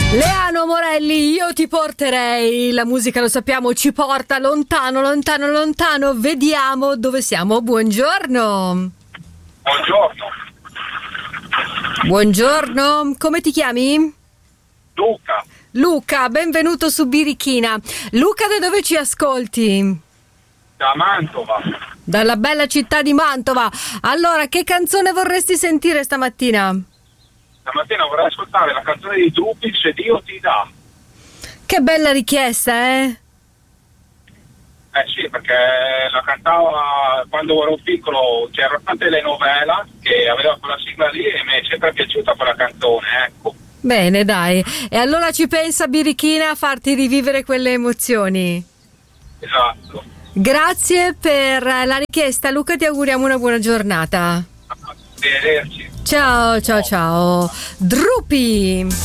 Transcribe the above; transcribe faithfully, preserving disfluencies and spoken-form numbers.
Leano Morelli, io ti porterei. La musica, lo sappiamo, ci porta lontano, lontano, lontano. Vediamo dove siamo. Buongiorno. Buongiorno. Buongiorno, come ti chiami? Luca. Luca, benvenuto su Birichina. Luca, da dove ci ascolti? Da Mantova. Dalla bella città di Mantova. Allora, che canzone vorresti sentire stamattina? Stamattina vorrei ascoltare la canzone di Drupi, Se Dio ti dà. Che bella richiesta, eh? Eh sì, perché la cantava quando ero piccolo, c'era una telenovela che aveva quella sigla lì e mi è sempre piaciuta quella canzone, ecco. Bene, dai. E allora ci pensa Birichina a farti rivivere quelle emozioni. Esatto. Grazie per la richiesta, Luca, ti auguriamo una buona giornata. Arrivederci. Ciao, ciao, ciao. Drupi.